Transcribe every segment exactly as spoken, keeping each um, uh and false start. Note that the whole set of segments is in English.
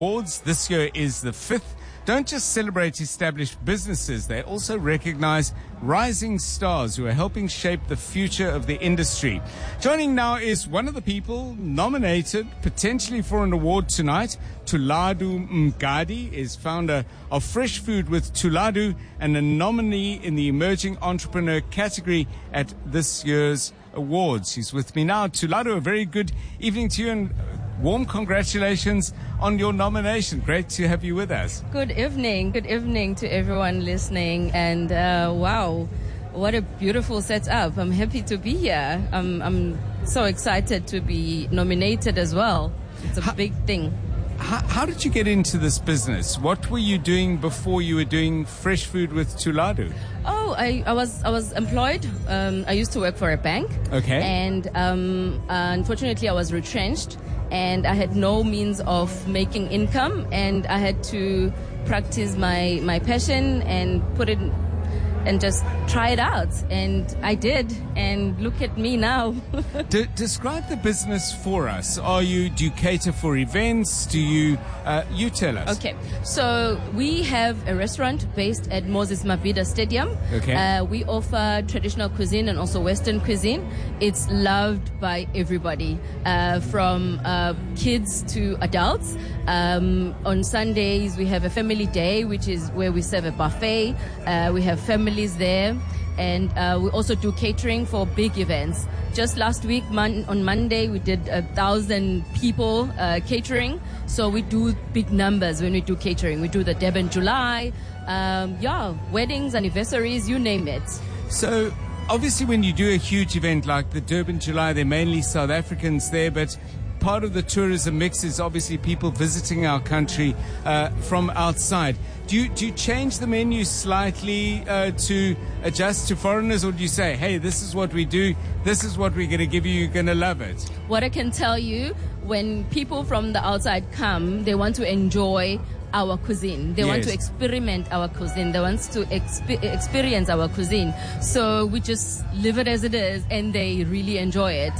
Awards. This year is the fifth. Don't just celebrate established businesses, they also recognize rising stars who are helping shape the future of the industry. Joining now is one of the people nominated potentially for an award tonight. Thuladu Mngadi is founder of Fresh Food with Thuladu and a nominee in the Emerging Entrepreneur category at this year's awards. He's with me now. Thuladu, a very good evening to you and warm congratulations on your nomination. Great to have you with us. Good evening. Good evening to everyone listening. And uh, wow, what a beautiful setup. I'm happy to be here. I'm, I'm so excited to be nominated as well. It's a how, big thing. How, how did you get into this business? What were you doing before you were doing Fresh Food with Thuladu? Oh, I, I was I was employed. Um, I used to work for a bank. Okay. And um, uh, unfortunately, I was retrenched. And I had no means of making income, and I had to practice my, my passion and put it and just try it out. And I did, and look at me now. De- describe the business for us. Are you, do you cater for events? Do you, uh, you tell us. Okay, so we have a restaurant based at Moses Mabhida Stadium. Okay. Uh, we offer traditional cuisine and also Western cuisine. It's loved by everybody, uh, from uh, kids to adults. Um, on Sundays, we have a family day, which is where we serve a buffet. Uh, we have families there. And uh, we also do catering for big events. Just last week, mon- on Monday, we did a thousand people uh, catering. So we do big numbers when we do catering. We do the Durban July, um, yeah, weddings, anniversaries, you name it. So obviously when you do a huge event like the Durban July, they're mainly South Africans there, but part of the tourism mix is obviously people visiting our country uh, from outside. Do you, do you change the menu slightly uh, to adjust to foreigners, or do you say, hey, this is what we do, this is what we're going to give you, you're going to love it? What I can tell you, when people from the outside come, they want to enjoy our cuisine. They yes. want to experiment our cuisine. They want to exp- experience our cuisine. So we just leave it as it is, and they really enjoy it.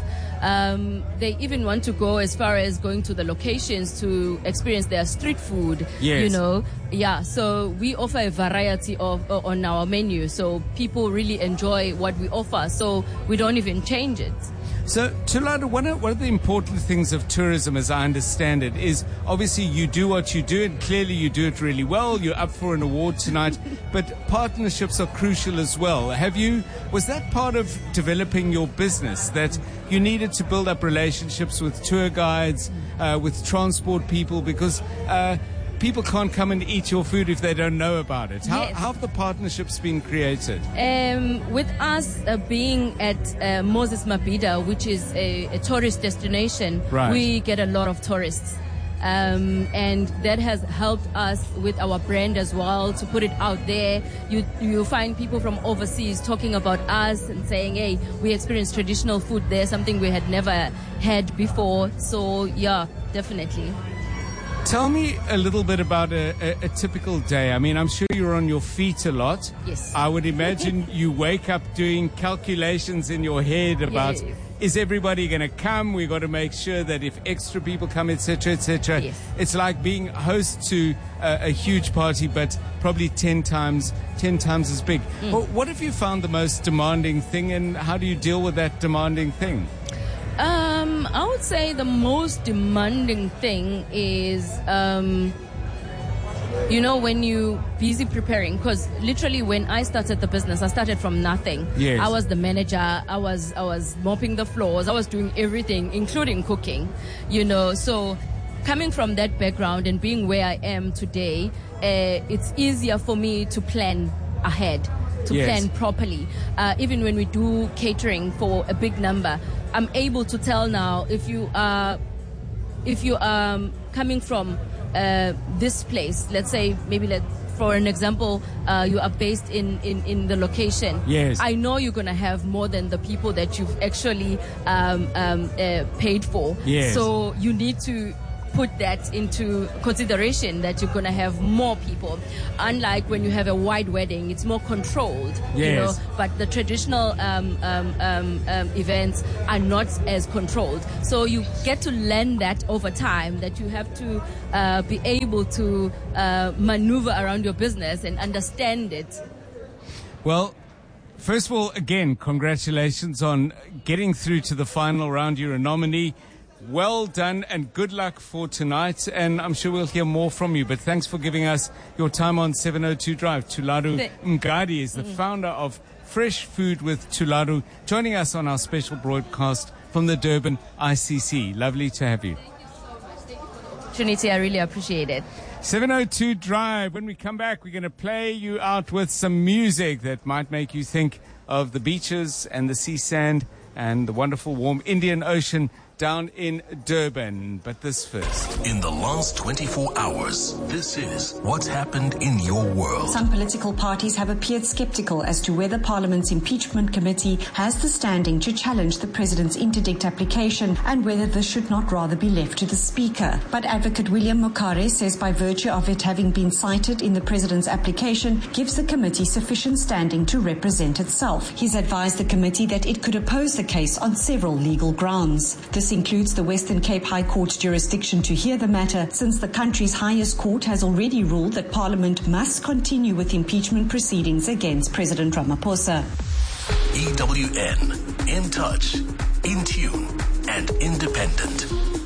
Um, they even want to go as far as going to the locations to experience their street food. Yes. You know, yeah. So we offer a variety of uh, on our menu, so people really enjoy what we offer. So we don't even change it. So, Thuladu, one of, one of the important things of tourism, as I understand it, is obviously you do what you do, and clearly you do it really well. You're up for an award tonight, but partnerships are crucial as well. Have you, was that part of developing your business, that you needed to build up relationships with tour guides, uh, with transport people, because uh, people can't come and eat your food if they don't know about it. How, yes. how have the partnerships been created? Um, with us uh, being at uh, Moses Mabhida, which is a, a tourist destination, right. we get a lot of tourists. Um, and that has helped us with our brand as well, to put it out there. You you find people from overseas talking about us and saying, hey, we experienced traditional food there, something we had never had before. So, yeah, definitely. Tell me a little bit about a, a, a typical day. I mean, I'm sure you're on your feet a lot. Yes. I would imagine you wake up doing calculations in your head about, yes. is everybody going to come? We've got to make sure that if extra people come, et cetera, et cetera. Yes. It's like being host to a, a huge party, but probably ten times, ten times as big. Mm. Well, what have you found the most demanding thing, and how do you deal with that demanding thing? Um, I would say the most demanding thing is, um, you know, when you busy preparing, because literally when I started the business, I started from nothing. Yes. I was the manager. I was I was mopping the floors. I was doing everything, including cooking. You know, so coming from that background and being where I am today, uh, it's easier for me to plan ahead, to yes. plan properly. Uh, even when we do catering for a big number, I'm able to tell now if you are if you are um, coming from uh, this place, let's say maybe let for an example, uh, you are based in, in, in the location. Yes. I know you're going to have more than the people that you've actually um, um, uh, paid for. Yes. So you need to put that into consideration that you're going to have more people. Unlike when you have a wide wedding, it's more controlled, yes. you know, but the traditional um, um, um, um, events are not as controlled. So you get to learn that over time, that you have to uh, be able to uh, maneuver around your business and understand it. Well, first of all, again, congratulations on getting through to the final round. You're a nominee. Well done and good luck for tonight. And I'm sure we'll hear more from you. But thanks for giving us your time on seven oh two Drive. Thularo Mngadi is the mm. founder of Fresh Food with Thularo, joining us on our special broadcast from the Durban I C C. Lovely to have you. Trinity, I really appreciate it. seven oh two Drive. When we come back, we're going to play you out with some music that might make you think of the beaches and the sea sand and the wonderful warm Indian Ocean down in Durban. But this first. In the last twenty-four hours, this is what's happened in your world. Some political parties have appeared skeptical as to whether Parliament's impeachment committee has the standing to challenge the president's interdict application and whether this should not rather be left to the speaker. But advocate William Mokare says by virtue of it having been cited in the president's application gives the committee sufficient standing to represent itself. He's advised the committee that it could oppose the case on several legal grounds. This includes the Western Cape High Court's jurisdiction to hear the matter, since the country's highest court has already ruled that Parliament must continue with impeachment proceedings against President Ramaphosa. E W N, in touch, in tune, and independent.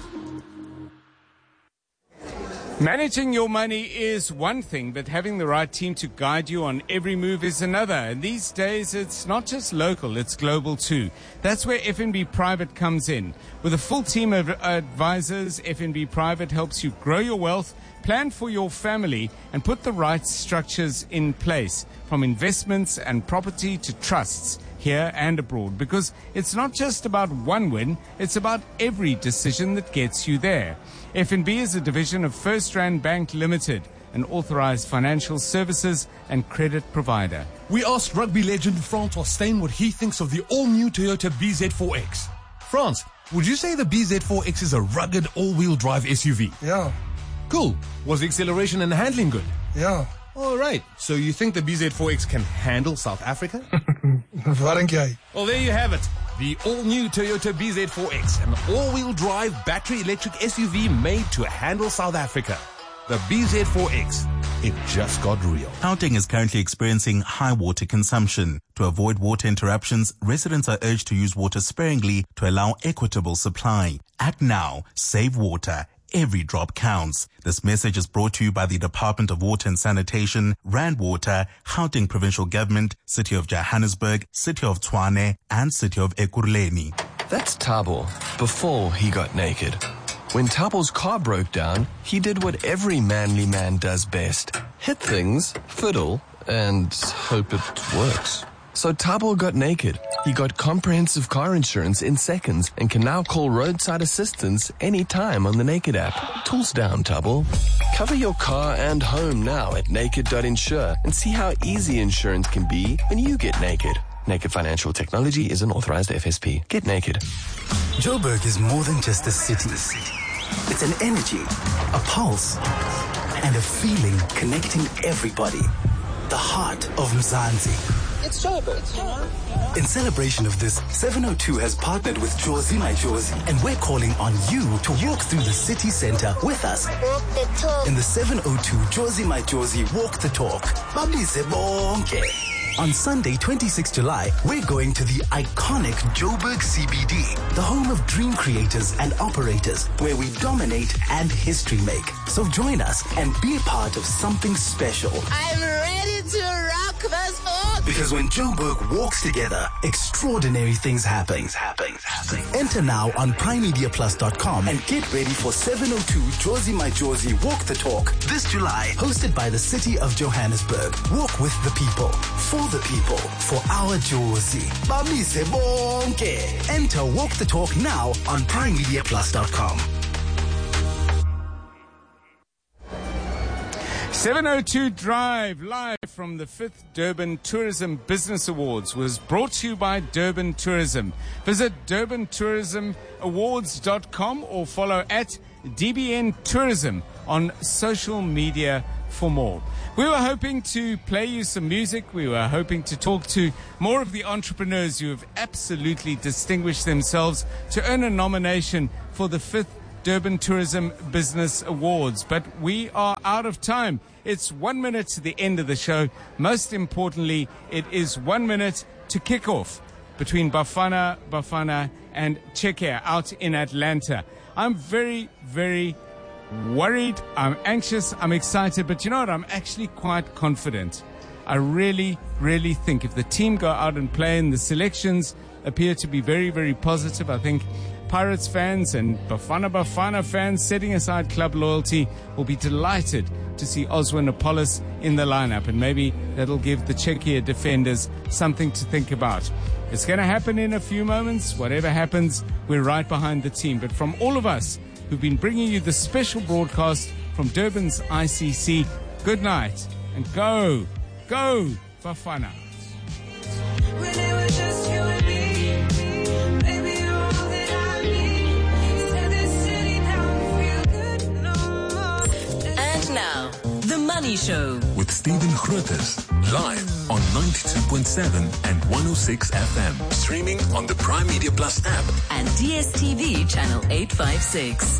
Managing your money is one thing, but having the right team to guide you on every move is another. And these days, it's not just local, it's global too. That's where F N B Private comes in. With a full team of advisors, F N B Private helps you grow your wealth, plan for your family, and put the right structures in place, from investments and property to trusts, here and abroad. Because it's not just about one win, it's about every decision that gets you there. F N B is a division of First Rand Bank Limited, an authorized financial services and credit provider. We asked rugby legend Francois Steyn what he thinks of the all-new Toyota B Z four X. France, would you say the B Z four X is a rugged all-wheel drive S U V? Yeah. Cool. Was the acceleration and handling good? Yeah. All right. So you think the B Z four X can handle South Africa? Well, there you have it. The all-new Toyota B Z four X, an all-wheel drive battery electric S U V made to handle South Africa. The B Z four X. It just got real. Gauteng is currently experiencing high water consumption. To avoid water interruptions, residents are urged to use water sparingly to allow equitable supply. Act now. Save water. Every drop counts. This message is brought to you by the Department of Water and Sanitation, Rand Water, Gauteng Provincial Government, City of Johannesburg, City of Tshwane, and City of Ekurhuleni. That's Thabo before he got naked. When Thabo's car broke down, he did what every manly man does best. Hit things, fiddle, and hope it works. So Thabo got naked. He got comprehensive car insurance in seconds and can now call roadside assistance anytime on the Naked app. Tools down, Thabo. Cover your car and home now at naked dot insure and see how easy insurance can be when you get naked. Naked Financial Technology is an authorized F S P. Get naked. Joburg is more than just a city. It's an energy, a pulse, and a feeling connecting everybody. The heart of Mzansi. It's Joburg. In celebration of this, seven oh two has partnered with Jozi My Jozi, and we're calling on you to walk through the city center with us. Walk the talk. In the seven oh two Jozi My Jozi Walk the Talk. Babize bonke. On Sunday, twenty-sixth of July, we're going to the iconic Joburg C B D, the home of dream creators and operators, where we dominate and history make. So join us and be a part of something special. I'm ready to rock this book. Because when Joburg walks together, extraordinary things happen. Things happen. happen. Enter now on prime media plus dot com and get ready for seven oh two Jozi My Jozi Walk the Talk this July, hosted by the City of Johannesburg. Walk with the people, for the people, for our Jozi. Bamise bonke. Enter Walk the Talk now on prime media plus dot com. seven oh two Drive, live from the fifth Durban Tourism Business Awards, was brought to you by Durban Tourism. Visit durban tourism awards dot com or follow at D B N Tourism on social media for more. We were hoping to play you some music. We were hoping to talk to more of the entrepreneurs who have absolutely distinguished themselves to earn a nomination for the fifth Durban Tourism Business Awards. But we are out of time. It's one minute to the end of the show. Most importantly, it is one minute to kick off between Bafana Bafana and Czechia out in Atlanta. I'm very, very worried, I'm anxious, I'm excited, but you know what? I'm actually quite confident. I really, really think if the team go out and play and the selections appear to be very, very positive, I think Pirates fans and Bafana Bafana fans, setting aside club loyalty, will be delighted to see Oswin Apollos in the lineup, and maybe that'll give the Czechia defenders something to think about. It's going to happen in a few moments. Whatever happens, we're right behind the team. But from all of us who've been bringing you the special broadcast from Durban's I C C, good night and go, go Bafana. And now, The Money Show with Stephen Grootes, live on ninety-two point seven and one oh six F M, streaming on the Prime Media Plus app and D S T V channel eight fifty-six.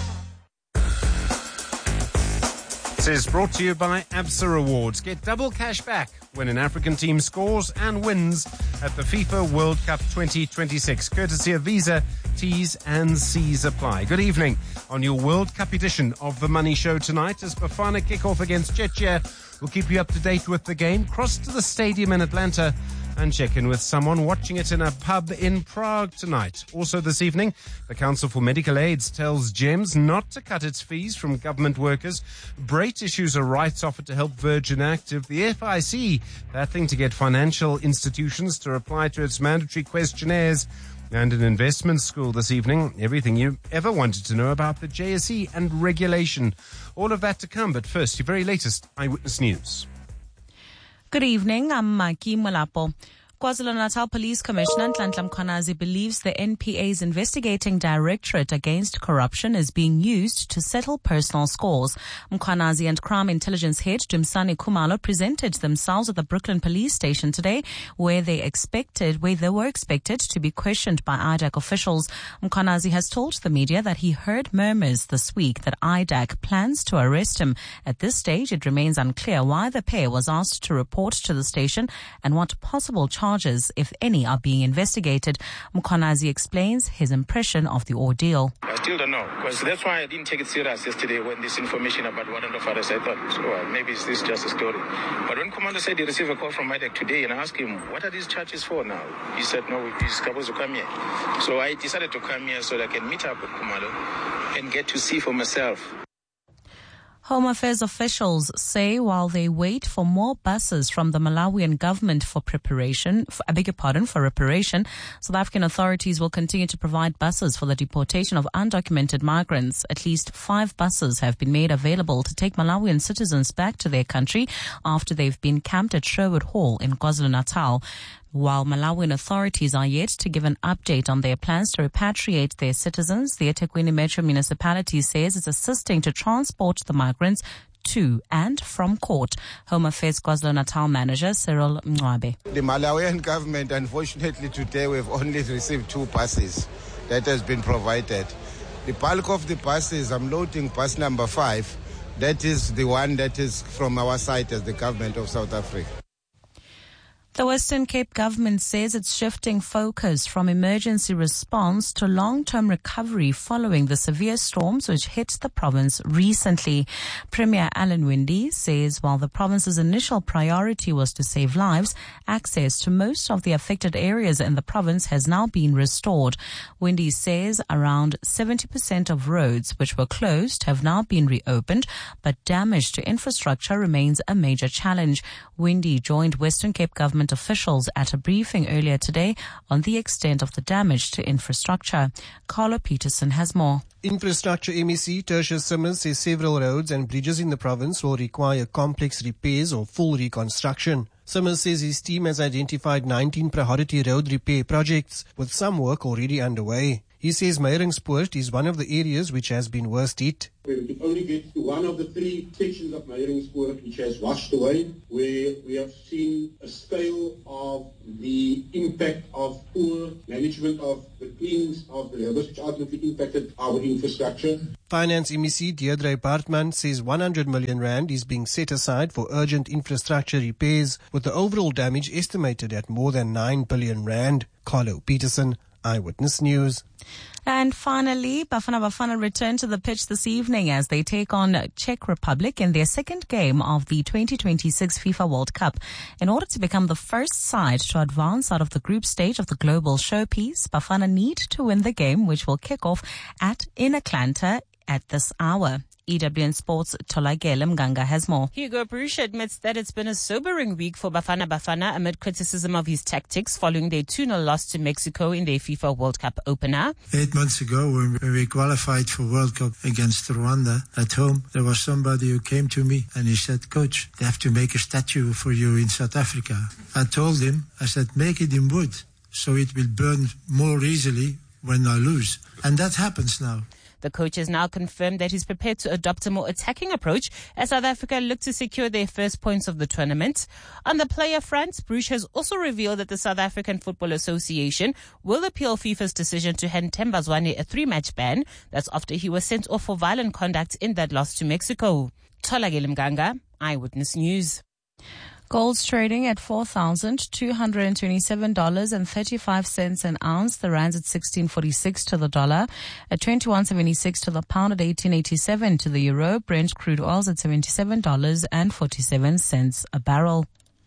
This is brought to you by ABSA Rewards. Get double cash back when an African team scores and wins at the FIFA World Cup twenty twenty-six. Courtesy of Visa, T's and C's apply. Good evening on your World Cup edition of The Money Show tonight as Bafana kick off against Czechia. We'll keep you up to date with the game. Cross to the stadium in Atlanta and check in with someone watching it in a pub in Prague tonight. Also this evening, the Council for Medical Aids tells GEMS not to cut its fees from government workers. Brait issues a rights offer to help Virgin Active. The F I C, that thing to get financial institutions to reply to its mandatory questionnaires. And an investment school this evening. Everything you ever wanted to know about the J S E and regulation. All of that to come, but first, your very latest Eyewitness News. Good evening, I'm Maki Molapo. KwaZulu-Natal Police Commissioner Nhlanhla Mkhwanazi believes the N P A's investigating directorate against corruption is being used to settle personal scores. Mkhwanazi and Crime Intelligence Head Dumisani Khumalo presented themselves at the Brooklyn Police Station today, where they expected, where they were expected to be questioned by I D A C officials. Mkhwanazi has told the media that he heard murmurs this week that I D A C plans to arrest him. At this stage, it remains unclear why the pair was asked to report to the station and what possible charges Charges, if any, are being investigated. Mkhwanazi explains his impression of the ordeal. I still don't know, because that's why I didn't take it serious yesterday when this information about warrant of arrest, I thought, well, maybe it's this just a story. But when Commander said he received a call from I D A C today and I asked him, what are these charges for now? He said, no, he's supposed to come here. So I decided to come here so that I can meet up with Khumalo and get to see for myself. Home Affairs officials say while they wait for more buses from the Malawian government for preparation, for, I beg your pardon, for reparation, South African authorities will continue to provide buses for the deportation of undocumented migrants. At least five buses have been made available to take Malawian citizens back to their country after they've been camped at Sherwood Hall in KwaZulu-Natal. While Malawian authorities are yet to give an update on their plans to repatriate their citizens, the eThekwini Metro Municipality says it's assisting to transport the migrants to and from court. Home Affairs KwaZulu-Natal manager Cyril Mncwabe. The Malawian government, unfortunately today we've only received two buses that has been provided. The bulk of the buses, I'm loading bus number five, that is the one that is from our side as the government of South Africa. The Western Cape government says it's shifting focus from emergency response to long-term recovery following the severe storms which hit the province recently. Premier Alan Winde says while the province's initial priority was to save lives, access to most of the affected areas in the province has now been restored. Winde says around seventy percent of roads which were closed have now been reopened, but damage to infrastructure remains a major challenge. Winde joined Western Cape government officials at a briefing earlier today on the extent of the damage to infrastructure. Carlo Peterson has more. Infrastructure M E C Tertius Simmons says several roads and bridges in the province will require complex repairs or full reconstruction. Simmons says his team has identified nineteen priority road repair projects, with some work already underway. He He says Meyringspoort is one of the areas which has been worst hit. We could only get to one of the three sections of Meyringspoort which has washed away, where we have seen a scale of the impact of poor management of the cleans of the rivers, which ultimately impacted our infrastructure. Finance M E C Deirdre Bartman says one hundred million rand is being set aside for urgent infrastructure repairs, with the overall damage estimated at more than nine billion rand. Carlo Peterson, Eyewitness News. And finally, Bafana Bafana return to the pitch this evening as they take on Czech Republic in their second game of the twenty twenty-six FIFA World Cup. In order to become the first side to advance out of the group stage of the global showpiece, Bafana need to win the game, which will kick off at in Atlanta at this hour. E W N Sports' Tolagele Mganga has more. Hugo Bruce admits that it's been a sobering week for Bafana Bafana amid criticism of his tactics following their two nil loss to Mexico in their FIFA World Cup opener. Eight months ago, when we qualified for World Cup against Rwanda at home, there was somebody who came to me and he said, "Coach, they have to make a statue for you in South Africa." I told him, I said, "Make it in wood so it will burn more easily when I lose." And that happens now. The coach has now confirmed that he's prepared to adopt a more attacking approach as South Africa look to secure their first points of the tournament. On the player front, Bruce has also revealed that the South African Football Association will appeal FIFA's decision to hand Themba Zwane a three-match ban. That's after he was sent off for violent conduct in that loss to Mexico. Tolagele Mganga, Eyewitness News. Gold's trading at four thousand two hundred twenty-seven dollars and thirty-five cents an ounce. The rand's at sixteen forty-six to the dollar, at twenty-one seventy-six to the pound, at eighteen eighty-seven to the euro. Brent crude oil's at seventy-seven dollars and forty-seven cents a barrel.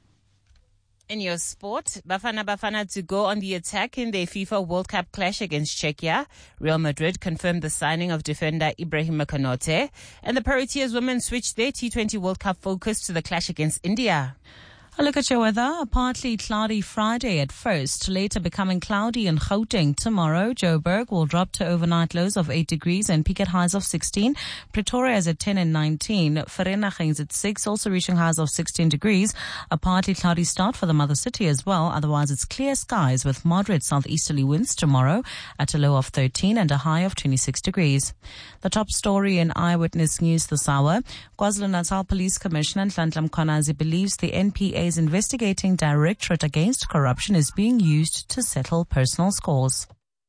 In your sport, Bafana Bafana to go on the attack in their FIFA World Cup clash against Czechia. Real Madrid confirmed the signing of defender Ibrahim Konaté, and the Proteas women switched their T twenty World Cup focus to the clash against India. A look at your weather. A partly cloudy Friday at first, later becoming cloudy in Gauteng. Tomorrow, Joburg will drop to overnight lows of eight degrees and peak at highs of sixteen. Pretoria is at ten and nineteen. Vereeniging is at six, also reaching highs of sixteen degrees. A partly cloudy start for the mother city as well. Otherwise, it's clear skies with moderate southeasterly winds tomorrow at a low of thirteen and a high of twenty-six degrees. The top story in Eyewitness News this hour. KwaZulu-Natal Police Commissioner Nhlanhla Mkhwanazi believes the N P A's investigating directorate against corruption is being used to settle personal scores.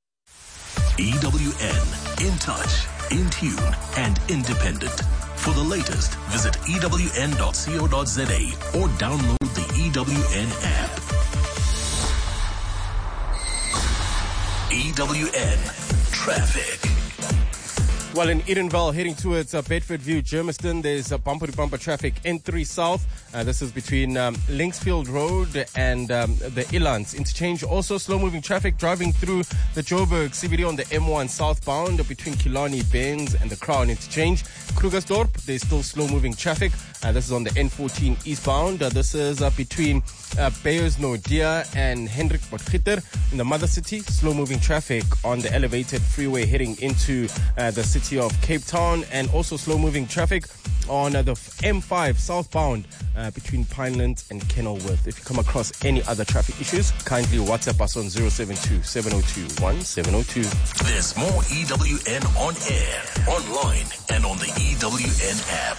E W N, in touch, in tune, and independent. For the latest, visit E W N dot co dot za or download the E W N app. E W N Traffic. Well, in Edenvale, heading towards uh, Bedfordview, Germiston, there's a bumper-to-bumper traffic. N three South, uh, this is between um, Linksfield Road and um, the Ilans interchange. Also, slow-moving traffic driving through the Joburg C B D on the M one southbound between Killarney, Benz and the Crown interchange. Krugersdorp, there's still slow-moving traffic. Uh, this is on the N fourteen eastbound. Uh, this is uh, between uh, Beyers Nordia and Hendrik Potgieter in the Mother City. Slow-moving traffic on the elevated freeway heading into uh, the city of Cape Town, and also slow-moving traffic on uh, the M five southbound uh, between Pinelands and Kenilworth. If you come across any other traffic issues, kindly WhatsApp us on zero seven two, seven zero two, one seven zero two. There's more E W N on air, online, and on the E W N app.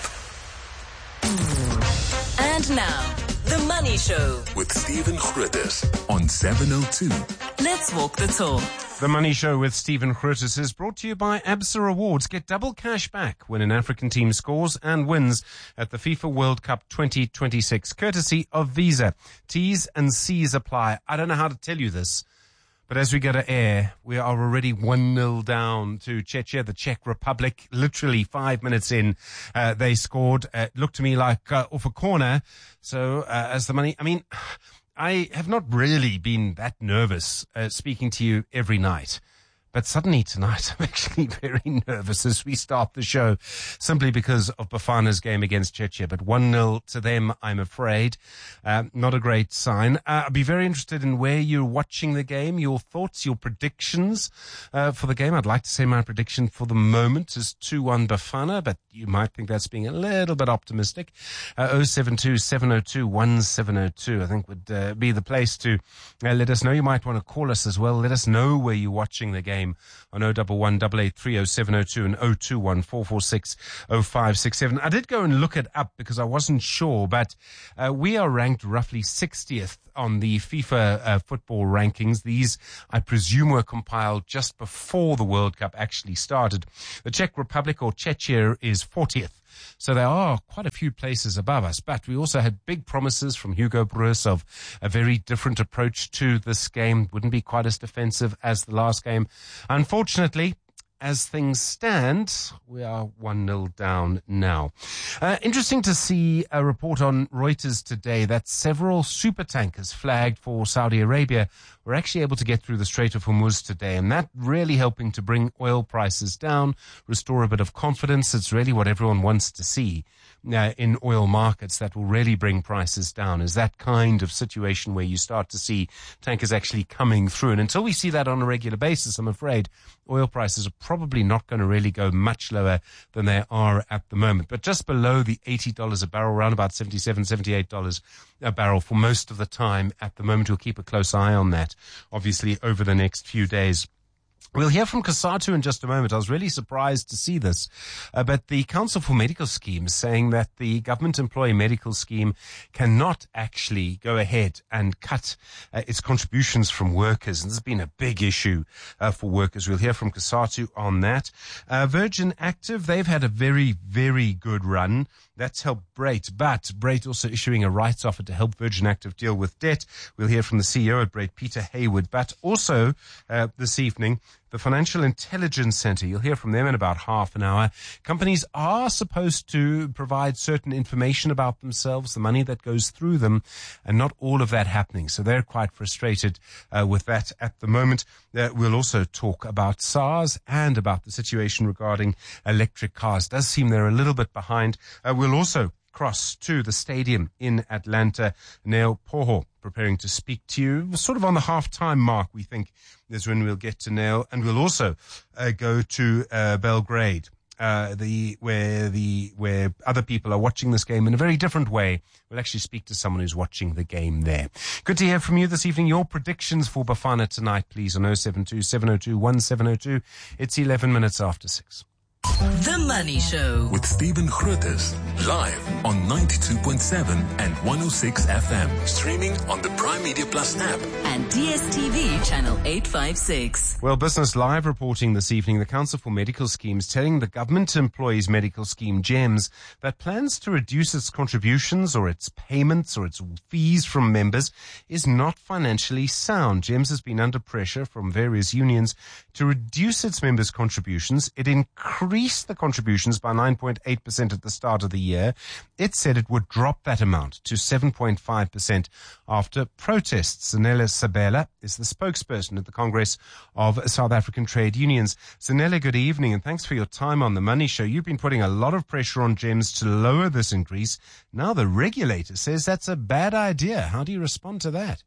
And now, The Money Show with Stephen Grootes on seven oh two. Let's walk the talk. The Money Show with Stephen Grootes is brought to you by Absa Rewards. Get double cash back when an African team scores and wins at the FIFA World Cup twenty twenty-six, courtesy of Visa. T's and C's apply. I don't know how to tell you this, but as we go to air, we are already one nil down to Czechia, the Czech Republic. Literally five minutes in, uh, they scored. Uh, it looked to me like uh, off a corner. So uh, as the money, I mean, I have not really been that nervous uh, speaking to you every night. But suddenly tonight, I'm actually very nervous as we start the show, simply because of Bafana's game against Czechia. But one nil to them, I'm afraid. Uh, not a great sign. Uh, I'd be very interested in where you're watching the game, your thoughts, your predictions uh, for the game. I'd like to say my prediction for the moment is two one Bafana, but you might think that's being a little bit optimistic. Uh, oh seven two, seven oh two, one seven oh two, I think would uh, be the place to uh, let us know. You might want to call us as well. Let us know where you're watching the game. name on oh one one, eight eight three oh seven oh two and oh two one, four four six, oh five six seven. I did go and look it up because I wasn't sure, but uh, we are ranked roughly sixtieth on the FIFA uh, football rankings. These, I presume, were compiled just before the World Cup actually started. The Czech Republic, or Czechia, is fortieth. So there are quite a few places above us, but we also had big promises from Hugo Broos of a very different approach to this game. Wouldn't be quite as defensive as the last game. Unfortunately, as things stand, we are one nil down now. Uh, interesting to see a report on Reuters today that several super tankers flagged for Saudi Arabia were actually able to get through the Strait of Hormuz today, and that really helping to bring oil prices down, restore a bit of confidence. It's really what everyone wants to see uh, in oil markets that will really bring prices down, is that kind of situation where you start to see tankers actually coming through. And until we see that on a regular basis, I'm afraid oil prices are probably not going to really go much lower than they are at the moment. But just below the eighty dollars a barrel, around about seventy-seven dollars, seventy-eight dollars a barrel for most of the time at the moment. We'll keep a close eye on that, obviously, over the next few days. We'll hear from COSATU in just a moment. I was really surprised to see this, uh, but the Council for Medical Schemes saying that the government employee medical scheme cannot actually go ahead and cut uh, its contributions from workers. And this has been a big issue uh, for workers. We'll hear from COSATU on that. Uh, Virgin Active, they've had a very, very good run. That's helped Brait, but Brait also issuing a rights offer to help Virgin Active deal with debt. We'll hear from the C E O at Brait, Peter Hayward, but also uh, this evening, the Financial Intelligence Center. You'll hear from them in about half an hour. Companies are supposed to provide certain information about themselves, the money that goes through them, and not all of that happening. So they're quite frustrated uh, with that at the moment. Uh, we'll also talk about SARS and about the situation regarding electric cars. It does seem they're a little bit behind. Uh, we'll also cross to the stadium in Atlanta. Neil Poho preparing to speak to you sort of on the half-time mark, we think, is when we'll get to Neil. And we'll also uh, go to uh, Belgrade, uh, the where the where other people are watching this game in a very different way. We'll actually speak to someone who's watching the game there. Good to hear from you this evening. Your predictions for Bafana tonight, please, on oh seven two, seven oh two, one seven oh two. It's eleven minutes after six. The Money Show with Stephen Grootes, live on ninety-two point seven and one oh six F M, streaming on the Prime Media Plus app and D S T V channel eight fifty-six. Well, Business Live reporting this evening, the Council for Medical Schemes telling the Government Employees Medical Scheme, GEMS, that plans to reduce its contributions or its payments or its fees from members is not financially sound. GEMS has been under pressure from various unions to reduce its members' contributions. It increased the contributions by nine point eight percent at the start of the year. It said it would drop that amount to seven point five percent after protests. Zanele Sabela is the spokesperson at the Congress of South African Trade Unions. Zanele, good evening, and thanks for your time on The Money Show. You've been putting a lot of pressure on GEMS to lower this increase. Now the regulator says that's a bad idea. How do you respond to that?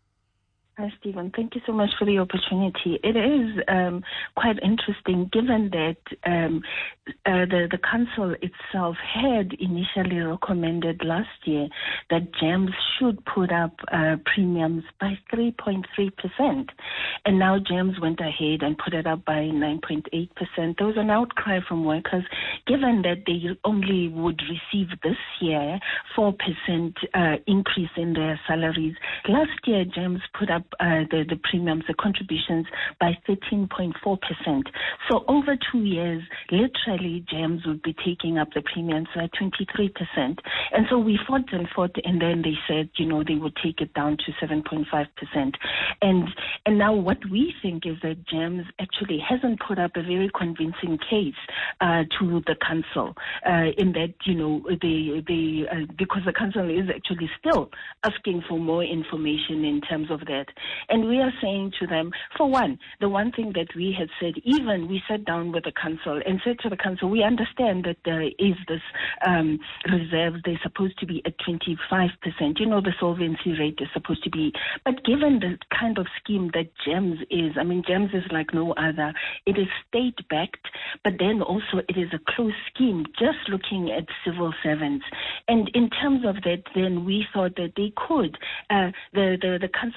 Hi, Stephen. Thank you so much for the opportunity. It is um, quite interesting, given that um, uh, the, the council itself had initially recommended last year that GEMS should put up uh, premiums by three point three percent. And now GEMS went ahead and put it up by nine point eight percent. There was an outcry from workers, given that they only would receive this year four percent uh, increase in their salaries. Last year, GEMS put up Uh, the, the premiums, the contributions by thirteen point four percent. So over two years, literally, GEMS would be taking up the premiums by twenty-three percent. And so we fought and fought, and then they said, you know, they would take it down to seven point five percent. And and now what we think is that GEMS actually hasn't put up a very convincing case uh, to the council uh, in that, you know, they, they uh, because the council is actually still asking for more information in terms of that. And we are saying to them, for one, the one thing that we had said, even we sat down with the council and said to the council, we understand that there is this um, reserve, they're supposed to be at twenty-five percent. You know, the solvency rate is supposed to be, but given the kind of scheme that GEMS is, I mean, GEMS is like no other. It is state-backed, but then also it is a closed scheme, just looking at civil servants. And in terms of that, then we thought that they could, uh, the, the, the council could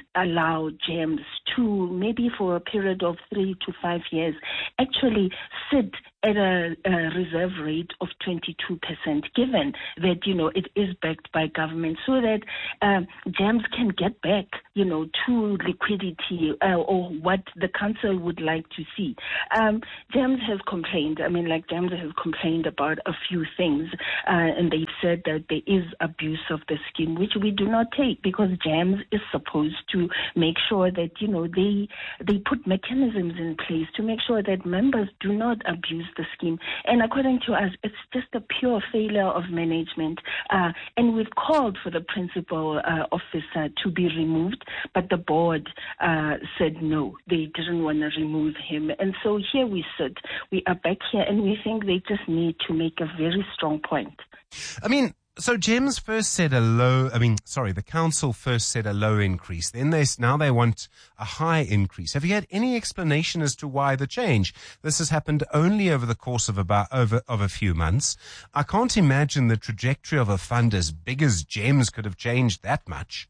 allow GEMS to, maybe for a period of three to five years, actually sit at a, a reserve rate of twenty-two percent, given that, you know, it is backed by government, so that um, GEMS can get back, you know, to liquidity uh, or what the council would like to see. Um, GEMS has complained, I mean, like GEMS has complained about a few things, uh, and they've said that there is abuse of the scheme, which we do not take, because GEMS is supposed to make sure that, you know, they, they put mechanisms in place to make sure that members do not abuse the scheme. And according to us, it's just a pure failure of management. Uh, and we've called for the principal uh, officer to be removed, but the board uh, said no, they didn't want to remove him. And so here we sit. We are back here, and we think they just need to make a very strong point. I mean, so GEMS first said a low, I mean, sorry, the council first said a low increase. Then they, now they want a high increase. Have you had any explanation as to why the change? This has happened only over the course of about, over, of a few months. I can't imagine the trajectory of a fund as big as GEMS could have changed that much.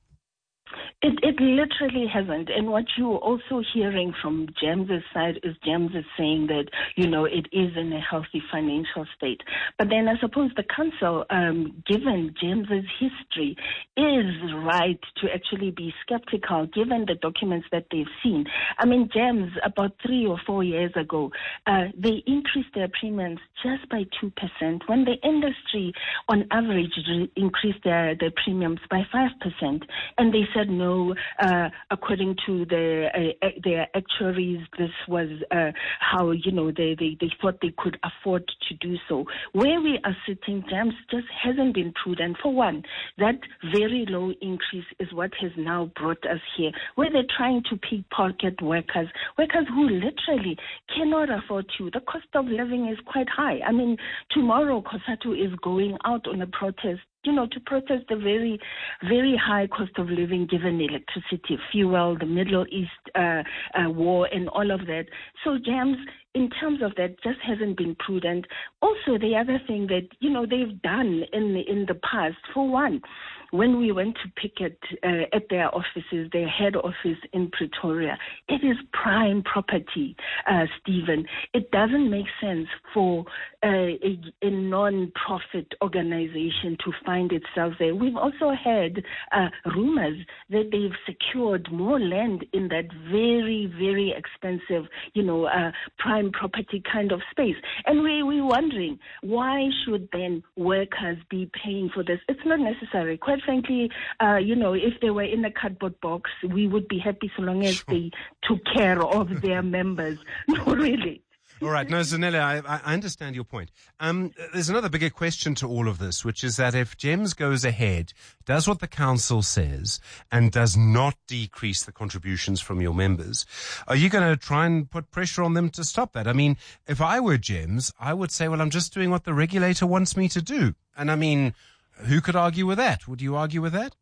It, it literally hasn't. And what you're also hearing from GEMS' side is GEMS is saying that, you know, it is in a healthy financial state. But then I suppose the council, um, given GEMS' history, is right to actually be skeptical given the documents that they've seen. I mean, GEMS, about three or four years ago, uh, they increased their premiums just by two percent when the industry, on average, re- increased their, their premiums by five percent. And they said no. Uh, according to the, uh, their actuaries, this was uh, how, you know, they, they, they thought they could afford to do so. Where we are sitting, GEMS just hasn't been prudent. For one, that very low increase is what has now brought us here, where they're trying to pickpocket workers, workers who literally cannot afford to. The cost of living is quite high. I mean, tomorrow COSATU is going out on a protest, you know, to protest the very, very high cost of living given electricity, fuel, the Middle East uh, uh, war, and all of that. So GEMS, in terms of that, just hasn't been prudent. Also, the other thing that, you know, they've done in the, in the past, for one, when we went to picket uh, at their offices, their head office in Pretoria, it is prime property, uh, Stephen. It doesn't make sense for uh, a, a non-profit organization to find itself there. We've also had uh, rumors that they've secured more land in that very, very expensive, you know, uh, prime property kind of space. And we, we're wondering, why should then workers be paying for this? It's not necessary. Quite frankly, uh, you know, if they were in a cardboard box, we would be happy so long as they took care of their members. No, really. All right. No, Zanele, I, I understand your point. Um, there's another bigger question to all of this, which is that if GEMS goes ahead, does what the council says, and does not decrease the contributions from your members, are you going to try and put pressure on them to stop that? I mean, if I were GEMS, I would say, well, I'm just doing what the regulator wants me to do. And I mean, who could argue with that? Would you argue with that?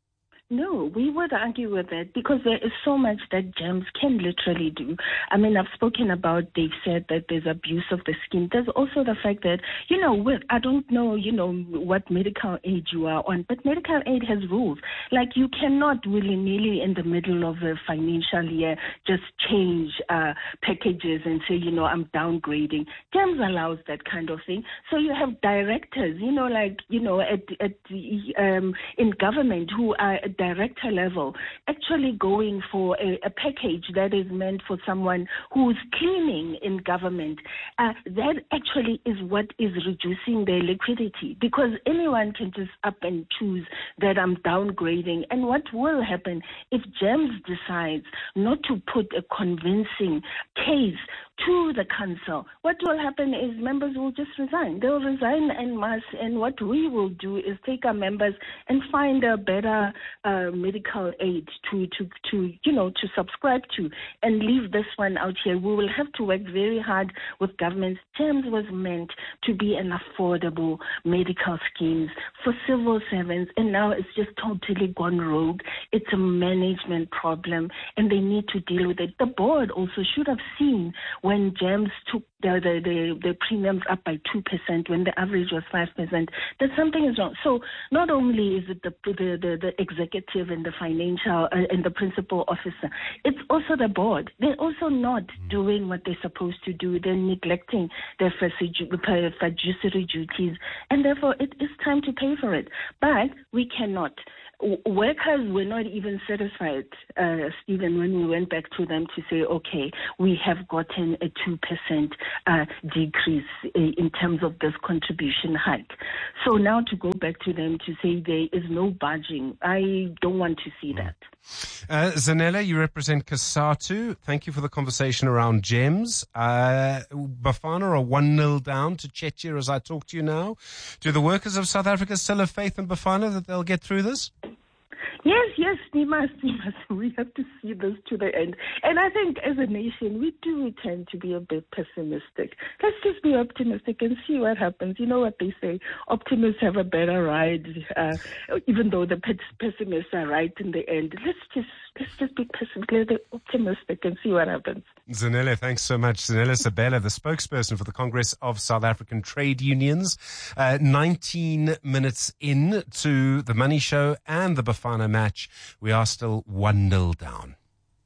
No, we would argue with that because there is so much that GEMS can literally do. I mean, I've spoken about, they've said that there's abuse of the scheme. There's also the fact that, you know, I don't know, you know, what medical aid you are on, but medical aid has rules. Like, you cannot willy-nilly in the middle of a financial year just change uh, packages and say, you know, I'm downgrading. GEMS allows that kind of thing. So you have directors, you know, like, you know, at, at the, um, in government who are at director level actually going for a, a package that is meant for someone who's cleaning in government. Uh, that actually is what is reducing their liquidity, because anyone can just up and choose that I'm downgrading. And what will happen if GEMS decides not to put a convincing case to the council? What will happen is members will just resign. They'll resign en masse, and what we will do is take our members and find a better uh, medical aid to, to, to, you know, to subscribe to, and leave this one out here. We will have to work very hard with governments. GEMS was meant to be an affordable medical schemes for civil servants, and now it's just totally gone rogue. It's a management problem, and they need to deal with it. The board also should have seen when GEMS took the, the, the, the premiums up by two percent when the average was five percent, that something is wrong. So not only is it the, the, the, the executive executive and the financial uh, and the principal officer. It's also the board. They're also not doing what they're supposed to do. They're neglecting their fiduciary duties, and therefore it is time to pay for it. But we cannot. Workers were not even satisfied, uh, Stephen, when we went back to them to say, okay, we have gotten a two percent uh, decrease in terms of this contribution hike. So now to go back to them to say there is no budging, I don't want to see that. Uh, Zanele, you represent COSATU. Thank you for the conversation around GEMS. Uh, Bafana are one nil down to Czechia as I talk to you now. Do the workers of South Africa still have faith in Bafana that they'll get through this? Yes, yes, we must, we must. We have to see this to the end. And I think as a nation, we do tend to be a bit pessimistic. Let's just be optimistic and see what happens. You know what they say, optimists have a better ride, uh, even though the pessimists are right in the end. Let's just let's just be pessimistic, optimistic and see what happens. Zanele, thanks so much. Zanele Sabela, the spokesperson for the Congress of South African Trade Unions. Uh, nineteen minutes in to the Money Show and the Bafana match. We are still one nil down.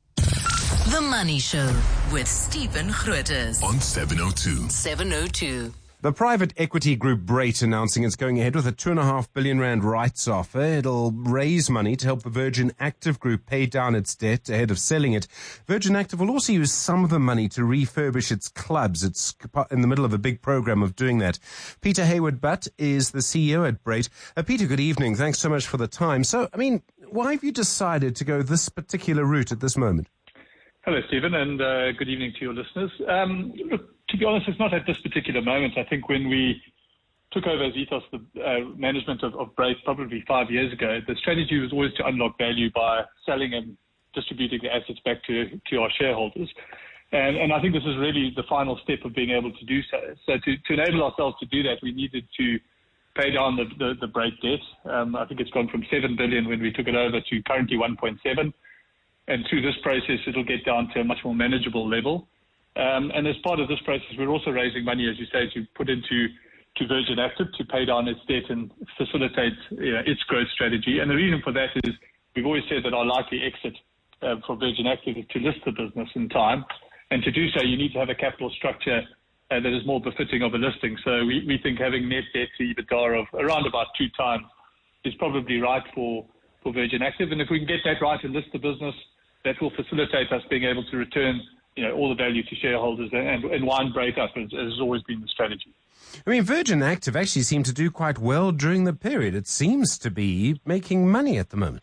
The Money Show with Stephen Grootes on seven oh two. seven oh two. The private equity group Brait announcing it's going ahead with a two and a half billion rand rights offer. It'll raise money to help the Virgin Active Group pay down its debt ahead of selling it. Virgin Active will also use some of the money to refurbish its clubs. It's in the middle of a big program of doing that. Peter Hayward-Butt is the C E O at Brait. Uh, Peter, good evening. Thanks so much for the time. So, I mean, why have you decided to go this particular route at this moment? Hello, Stephen, and uh, good evening to your listeners. Um, look, to be honest, it's not at this particular moment. I think when we took over as Ethos, the uh, management of, of Brait probably five years ago, the strategy was always to unlock value by selling and distributing the assets back to, to our shareholders. And, and I think this is really the final step of being able to do so. So to, to enable ourselves to do that, we needed to pay down the, the, the Brait debt. Um, I think it's gone from seven billion dollars when we took it over to currently one point seven. And through this process, it'll get down to a much more manageable level. Um, and as part of this process, we're also raising money, as you say, to put into to Virgin Active to pay down its debt and facilitate you know, its growth strategy. And the reason for that is we've always said that our likely exit uh, for Virgin Active is to list the business in time. And to do so, you need to have a capital structure uh, that is more befitting of a listing. So we, we think having net debt to EBITDA of around about two times is probably right for, for Virgin Active. And if we can get that right and list the business, that will facilitate us being able to return, you know, all the value to shareholders and, and wind Brait up, as, as has always been the strategy. I mean, Virgin Active actually seemed to do quite well during the period. It seems to be making money at the moment.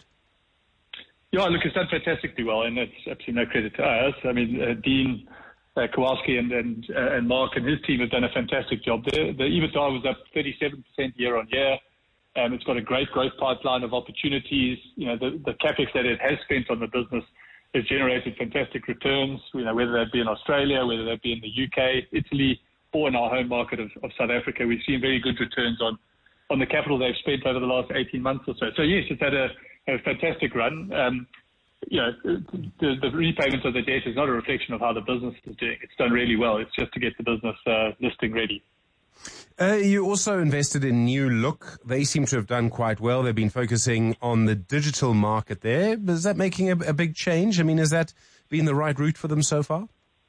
Yeah, look, it's done fantastically well, and that's absolutely no credit to us. I mean, uh, Dean uh, Kowalski and and, uh, and Mark and his team have done a fantastic job there. The EBITDA was up thirty-seven percent year on year. Um, it's got a great growth pipeline of opportunities. You know, the, the capex that it has spent on the business has generated fantastic returns, you know, whether that be in Australia, whether that be in the U K, Italy, or in our home market of, of South Africa. We've seen very good returns on, on the capital they've spent over the last eighteen months or so. So, yes, it's had a, a fantastic run. Um, you know, the, the repayment of the debt is not a reflection of how the business is doing. It's done really well. It's just to get the business uh, listing ready. Uh, you also invested in New Look. They seem to have done quite well. They've been focusing on the digital market there. Is that making a, a big change? I mean, has that been the right route for them so far?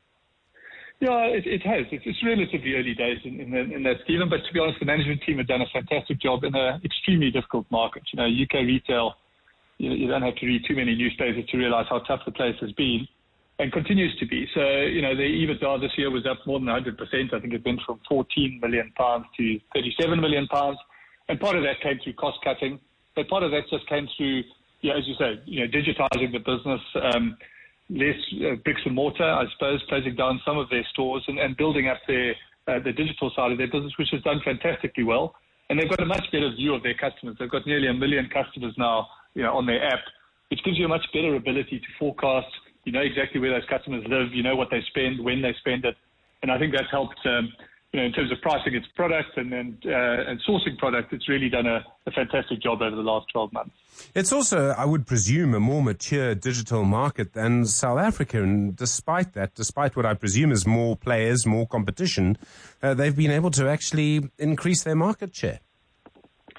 Yeah, it, it has. It's, it's relatively early days in, in, the, in that, Stephen. But to be honest, the management team have done a fantastic job in an extremely difficult market. You know, U K retail, you, you don't have to read too many newspapers to realize how tough the place has been. And continues to be. So, you know, the EBITDA this year was up more than one hundred percent. I think it went from fourteen million pounds to thirty-seven million pounds. And part of that came through cost cutting. But part of that just came through, yeah, as you say, you know, digitizing the business, um, less uh, bricks and mortar, I suppose, closing down some of their stores and, and building up their, uh, the digital side of their business, which has done fantastically well. And they've got a much better view of their customers. They've got nearly a million customers now, you know, on their app, which gives you a much better ability to forecast. You know exactly where those customers live. You know what they spend, when they spend it. And I think that's helped, um, you know, in terms of pricing its product and and, uh, and sourcing product. It's really done a, a fantastic job over the last twelve months. It's also, I would presume, a more mature digital market than South Africa. And despite that, despite what I presume is more players, more competition, uh, they've been able to actually increase their market share.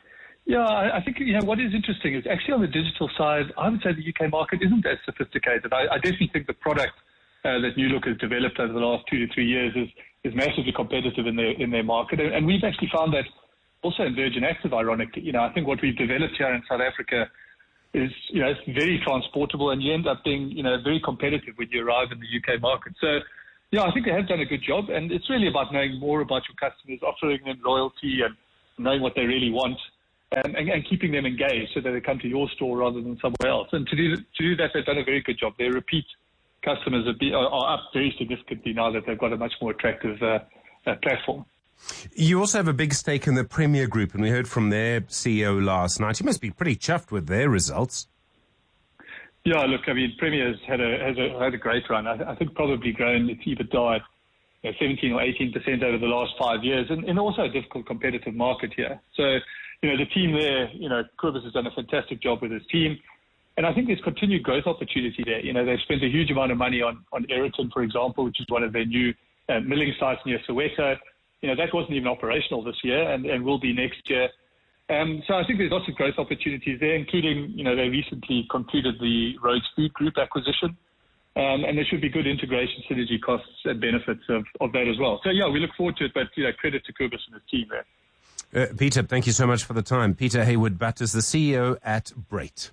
Yeah, I, I think, you know, what is interesting is actually on the digital side, I would say the U K market isn't as sophisticated. I, I definitely think the product uh, that New Look has developed over the last two to three years is, is massively competitive in their, in their market. And, and we've actually found that also in Virgin Active, ironically. You know, I think what we've developed here in South Africa is, you know, it's very transportable, and you end up being, you know, very competitive when you arrive in the U K market. So, yeah, I think they have done a good job, and it's really about knowing more about your customers, offering them loyalty and knowing what they really want, and, and, and keeping them engaged so that they come to your store rather than somewhere else. And to do, to do that, they've done a very good job. Their repeat customers are, be, are, are up very significantly now that they've got a much more attractive uh, uh, platform. You also have a big stake in the Premier Group, and we heard from their C E O last night. He must be pretty chuffed with their results. Yeah, look, I mean, Premier has had a, has a, had a great run. I, I think probably grown its EBITDA at you know, seventeen or eighteen percent over the last five years, and, and also a difficult competitive market here. So, you know, the team there, you know, Kobus has done a fantastic job with his team. And I think there's continued growth opportunity there. You know, they've spent a huge amount of money on, on Aeroton, for example, which is one of their new uh, milling sites near Soweto. You know, that wasn't even operational this year and, and will be next year. Um, so I think there's lots of growth opportunities there, including, you know, they recently concluded the Rhodes Food Group acquisition. Um, and there should be good integration, synergy costs and benefits of, of that as well. So, yeah, we look forward to it, but, you know, credit to Kobus and his team there. Uh, Peter, thank you so much for the time. Peter Hayward-Butt is the C E O at Brait.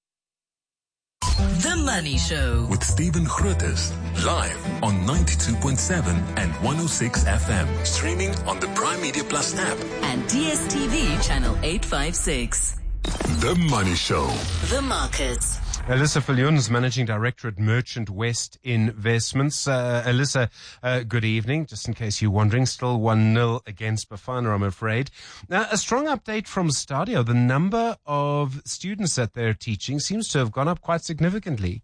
The Money Show with Stephen Grootes, live on ninety-two point seven and one oh six F M, streaming on the Prime Media Plus app and D S T V channel eight fifty-six. The Money Show. The Markets. Alyssa Viljoen is Managing Director at Merchant West Investments. Uh, Alyssa, uh, good evening. Just in case you're wondering, still one nil against Bafana, I'm afraid. Now, a strong update from Stadio. The number of students that they're teaching seems to have gone up quite significantly.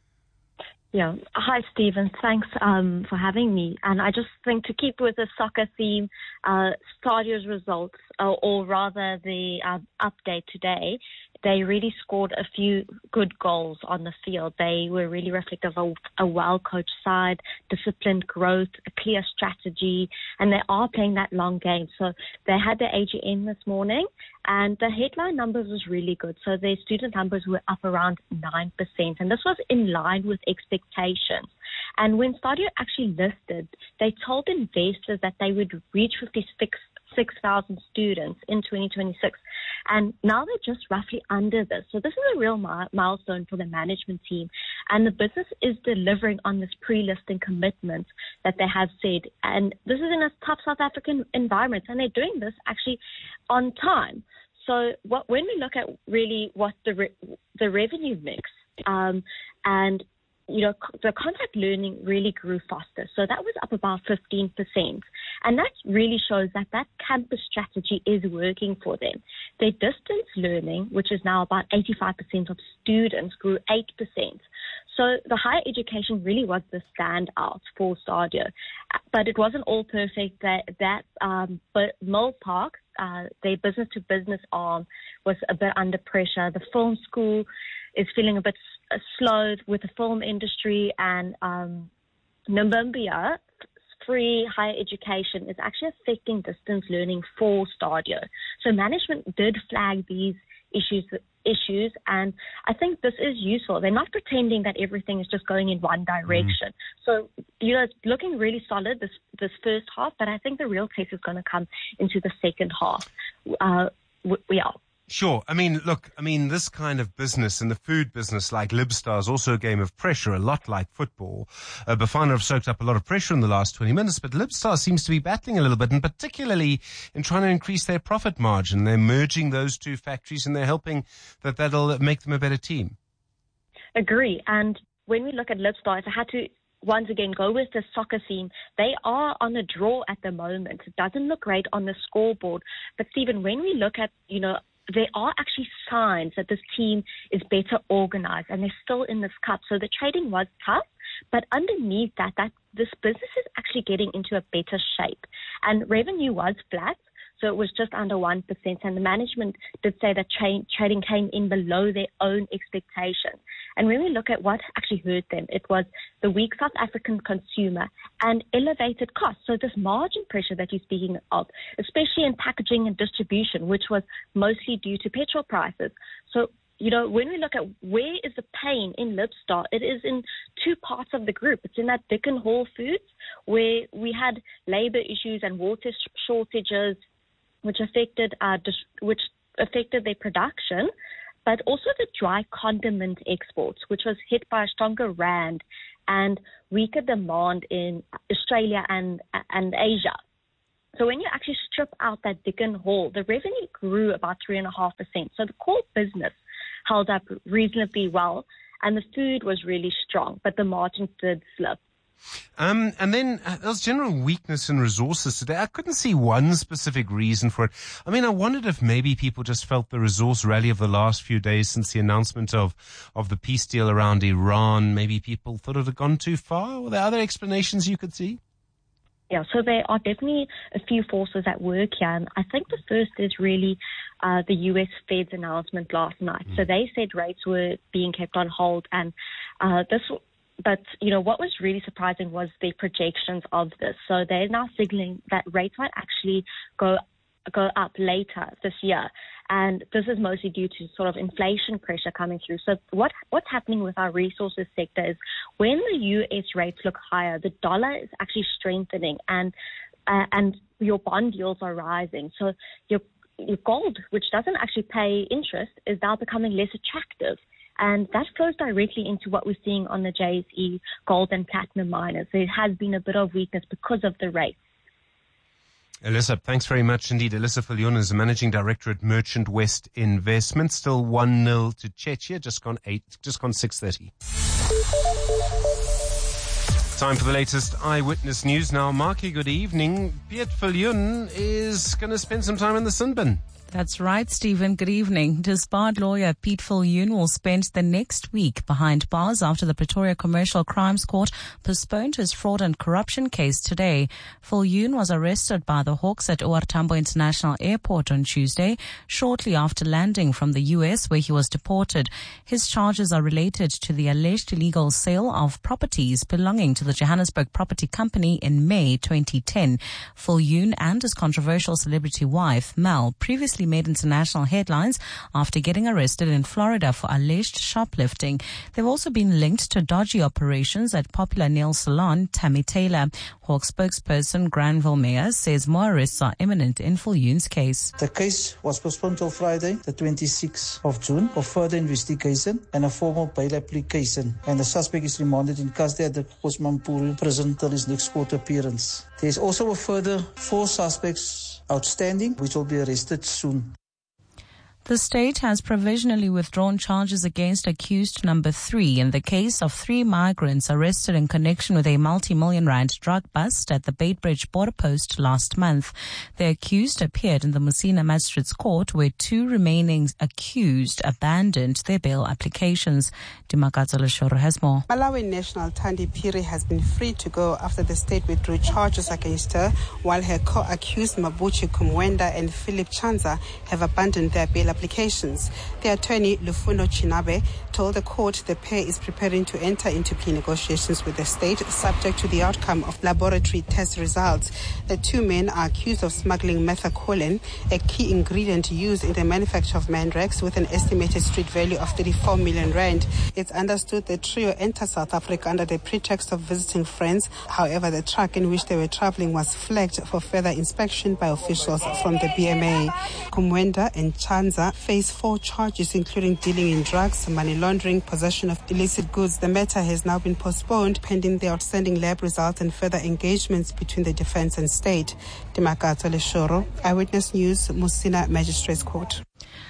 Yeah. Hi, Stephen. Thanks um, for having me. And I just think to keep with the soccer theme, uh, Stadio's results, uh, or rather the uh, update today, they really scored a few good goals on the field. They were really reflective of a well-coached side, disciplined growth, a clear strategy, and they are playing that long game. So they had their A G M this morning, and the headline numbers was really good. So their student numbers were up around nine percent, and this was in line with expectations. And when Stadio actually listed, they told investors that they would reach fifty-six thousand students in twenty twenty-six. And now they're just roughly under this. So this is a real mi- milestone for the management team. And the business is delivering on this pre-listing commitment that they have said. And this is in a tough South African environment. And they're doing this actually on time. So what, when we look at really what the re- the revenue mix um, and you know, the contact learning really grew faster. So that was up about fifteen percent. And that really shows that that campus strategy is working for them. Their distance learning, which is now about eighty-five percent of students, grew eight percent. So the higher education really was the standout for Stadio. But it wasn't all perfect. That, that um, but Mill Park, uh, their business-to-business arm, was a bit under pressure. The film school is feeling a bit slowed with the film industry, and um, Namibia free higher education is actually affecting distance learning for Stadio. So management did flag these issues issues, and I think this is useful. They're not pretending that everything is just going in one direction. Mm. So, you know, it's looking really solid this this first half, but I think the real test is going to come into the second half. Uh, we are. Sure. I mean, look, I mean, this kind of business and the food business like Libstar is also a game of pressure, a lot like football. Uh, Bafana have soaked up a lot of pressure in the last twenty minutes, but Libstar seems to be battling a little bit, and particularly in trying to increase their profit margin. They're merging those two factories, and they're hoping that that'll make them a better team. Agree. And when we look at Libstar, if I had to once again go with the soccer theme, they are on a draw at the moment. It doesn't look great on the scoreboard. But Stephen, when we look at, you know, there are actually signs that this team is better organized, and they're still in this cup. So the trading was tough, but underneath that, that this business is actually getting into a better shape. And revenue was flat. So it was just under one percent. And the management did say that tra- trading came in below their own expectations. And when we look at what actually hurt them, it was the weak South African consumer and elevated costs. So this margin pressure that you're speaking of, especially in packaging and distribution, which was mostly due to petrol prices. So, you know, when we look at where is the pain in Libstar, it is in two parts of the group. It's in that Dick and Hall Foods, where we had labor issues and water sh- shortages, which affected uh, dis- which affected their production, but also the dry condiment exports, which was hit by a stronger rand and weaker demand in Australia and and Asia. So when you actually strip out that Dick and Hall, the revenue grew about three and a half percent. So the core business held up reasonably well, and the food was really strong, but the margins did slip. Um, and then uh, there was general weakness in resources today. I couldn't see one specific reason for it. I mean, I wondered if maybe people just felt the resource rally of the last few days since the announcement of, of the peace deal around Iran, maybe people thought it had gone too far. Were there other explanations you could see? Yeah, so there are definitely a few forces at work here. And I think the first is really uh, the U S Fed's announcement last night. Mm. So they said rates were being kept on hold. And uh, this, but, you know, what was really surprising was the projections of this. So they're now signaling that rates might actually go go up later this year. And this is mostly due to sort of inflation pressure coming through. So what what's happening with our resources sector is when the U S rates look higher, the dollar is actually strengthening and uh, and your bond yields are rising. So your your gold, which doesn't actually pay interest, is now becoming less attractive. And that flows directly into what we're seeing on the J S E gold and platinum miners. There has been a bit of weakness because of the rates. Alyssa, thanks very much indeed. Alyssa Viljoen is the Managing Director at Merchant West Investments. Still one nil to Czechia, just gone eight, just gone six thirty. Time for the latest eyewitness news. Now, Marky, good evening. Piet Viljoen is going to spend some time in the sin bin. That's right, Stephen. Good evening. Disbarred lawyer Piet Viljoen will spend the next week behind bars after the Pretoria Commercial Crimes Court postponed his fraud and corruption case today. Viljoen was arrested by the Hawks at O R Tambo International Airport on Tuesday, shortly after landing from the U S, where he was deported. His charges are related to the alleged illegal sale of properties belonging to the Johannesburg Property Company in May twenty ten. Viljoen and his controversial celebrity wife, Mel, previously made international headlines after getting arrested in Florida for alleged shoplifting. They've also been linked to dodgy operations at popular nail salon Tammy Taylor. Hawk spokesperson Granville Meyer says more arrests are imminent in Viljoen's case. The case was postponed till Friday, the twenty-sixth of June, for further investigation and a formal bail application. And the suspect is remanded in custody at the Kosmanpool prison till his next court appearance. There is also a further four suspects outstanding, which will be arrested soon. The state has provisionally withdrawn charges against accused number three in the case of three migrants arrested in connection with a multi-million rand drug bust at the Beitbridge border post last month. The accused appeared in the Musina Magistrates Court, where two remaining accused abandoned their bail applications. Dimakatso Leshoro has more. Malawi national Thandi Phiri has been free to go after the state withdrew charges against her, while her co-accused Mabuchi Kumwenda and Philip Chanza have abandoned their bail applications. applications. The attorney, Lufuno Chinabe, told the court the pair is preparing to enter into plea negotiations with the state, subject to the outcome of laboratory test results. The two men are accused of smuggling methacholine, a key ingredient used in the manufacture of Mandrax, with an estimated street value of thirty-four million rand. It's understood the trio entered South Africa under the pretext of visiting friends. However, the truck in which they were traveling was flagged for further inspection by officials from the B M A. Kumwenda and Chanza face four charges, including dealing in drugs, money laundering, possession of illicit goods. The matter has now been postponed pending the outstanding lab results and further engagements between the defense and state. Dimakatso Leshoro, Eyewitness News, Musina Magistrates Court.